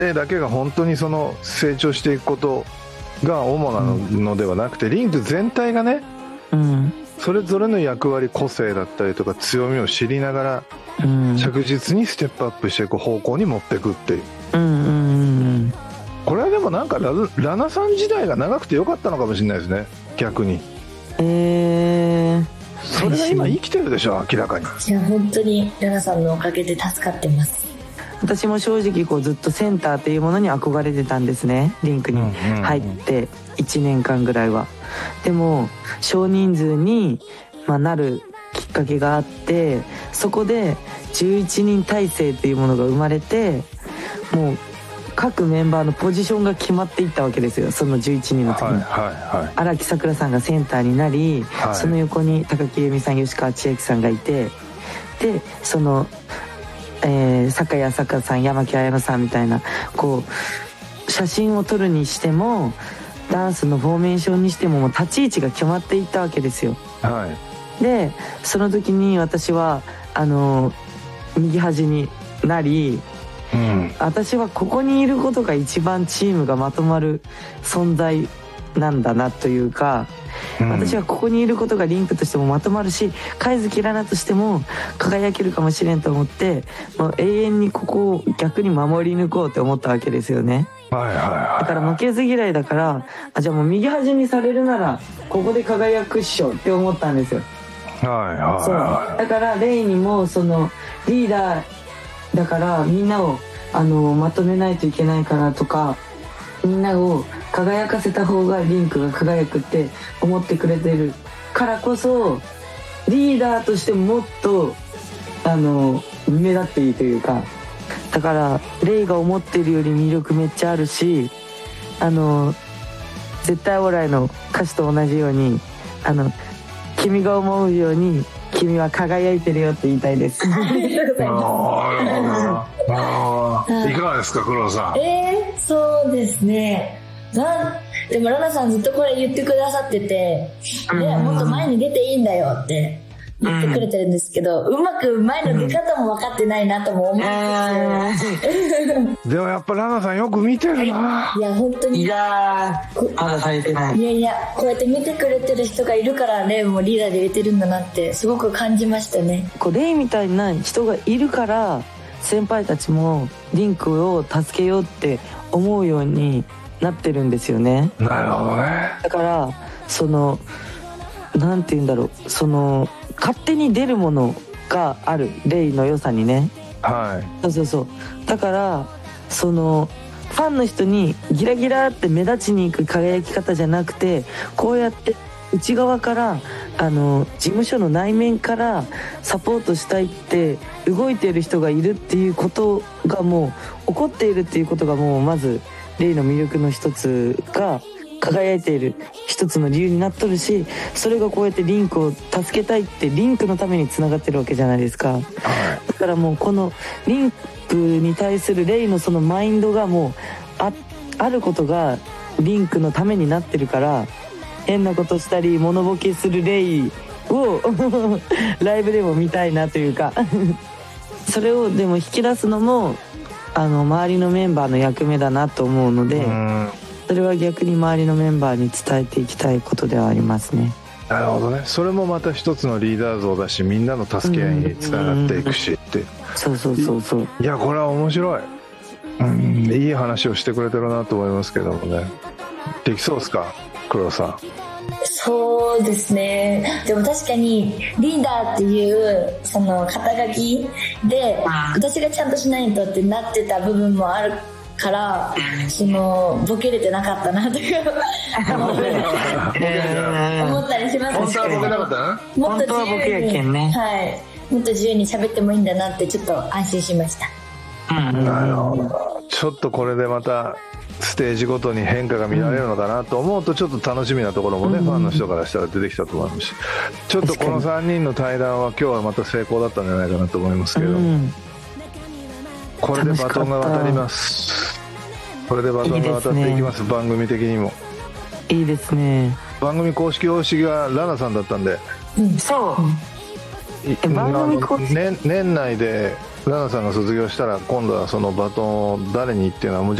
A だけが本当にその成長していくことが主なのではなくて、リンク全体がね、それぞれの役割、個性だったりとか強みを知りながら、着実にステップアップしていく方向に持っていくっていう、これはでもなんかラナさん時代が長くてよかったのかもしれないですね、逆に。それが今生きてるでしょ、明らかに。 いや本当にラナさんのおかげで助かってます。 私も正直こうずっとセンターっていうものに憧れてたんですね、リンクに入って1年間ぐらいは。でも少人数に、なるきっかけがあって、そこで11人体制っていうものが生まれて、もう各メンバーのポジションが決まっていったわけですよ、その11人の時に。荒木さくらさんがセンターになり、その横に高木由美さん、吉川千秋さんがいて、でその酒井朝香さん、山木彩乃さんみたいな、こう写真を撮るにしてもダンスのフォーメーションにしても、もう立ち位置が決まっていったわけですよ。でその時に私は右端になり、私はここにいることが一番チームがまとまる存在なんだなというか、私はここにいることがリンクとしてもまとまるし、貝月ラナとしても輝けるかもしれんと思って、もう永遠にここを逆に守り抜こうって思ったわけですよね。だから負けず嫌いだから、じゃあもう右端にされるならここで輝くっしょって思ったんですよ。そうだからレイにもそのリーダーだからみんなをまとめないといけないからとか、みんなを輝かせた方がリンクが輝くって思ってくれてるからこそ、リーダーとしてもっと目立っていいというか、だからレイが思ってるより魅力めっちゃあるし、絶対オーライの歌詞と同じように君が思うように君は輝いてるよって言いたいです。 いかがですか、黒田さん。 そうですね。でもラナさんずっとこれ言ってくださってて、もっと前に出ていいんだよって言ってくれてるんですけど、うまく前の出方も分かってないなとも思うんですよ。 でもやっぱラナさんよく見てるな。 いや本当に。 まだされてない。 いやこうやって見てくれてる人がいるからレイもリーダーで入れてるんだなってすごく感じましたね。 レイみたいな人がいるから先輩たちもリンクを助けようって思うようになってるんですよね。 なるほどね。 だからなんて言うんだろう、勝手に出るものがある、レイの良さにね。そうだからファンの人にギラギラって目立ちに行く輝き方じゃなくて、こうやって内側から事務所の内面からサポートしたいって動いている人がいるっていうことが、もう起こっているっていうことが、もうまずレイの魅力の一つが輝いている一つの理由になっとるし、それがこうやってリンクを助けたいってリンクのためにつながってるわけじゃないですか。だからもうこのリンクに対するレイのそのマインドがもうあることがリンクのためになってるから、変なことしたり物ボケするレイをライブでも見たいなというかそれをでも引き出すのも周りのメンバーの役目だなと思うので、それは逆に周りのメンバーに伝えていきたいことではありますね。 なるほどね。それもまた一つのリーダー像だし、みんなの助け合いにつながっていくしって。 そういやこれは面白い。いい話をしてくれてるなと思いますけどもね。できそうですか、黒田さん。 そうですね。でも確かにリーダーっていうその肩書きで私がちゃんとしないとってなってた部分もあるからボケれてなかったなという思ったりします。 本当はボケなかったな。 もっと自由に、 本当はボケやけんね。 もっと自由に喋ってもいいんだなってちょっと安心しました。 なるほど。ちょっとこれでまたステージごとに変化が見られるのかなと思うと、ちょっと楽しみなところもね、ファンの人からしたら出てきたと思うし、ちょっとこの3人の対談は今日はまた成功だったんじゃないかなと思いますけど、これでバトンが渡ります。これでバトンが渡っていきます。番組的にもいいですね。 番組公式方式がラナさんだったんで、 そう番組公式年内でラナさんが卒業したら今度はそのバトンを誰にっていうのはもう